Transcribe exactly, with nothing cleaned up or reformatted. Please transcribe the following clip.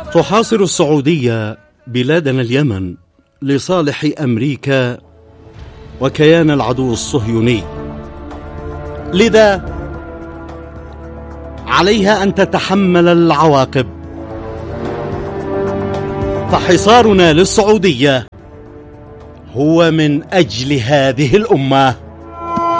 تحاصر السعودية بلادنا اليمن لصالح أمريكا وكيان العدو الصهيوني، لذا عليها أن تتحمل العواقب. فحصارنا للسعودية هو من أجل هذه الأمة.